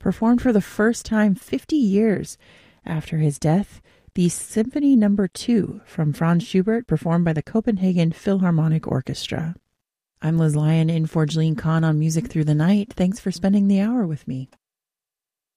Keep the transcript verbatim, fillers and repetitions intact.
performed for the first time fifty years after his death, the Symphony Number two from Franz Schubert, performed by the Copenhagen Philharmonic Orchestra. I'm Liz Lyon in for Jeline Kahn on Music Through the Night. Thanks for spending the hour with me.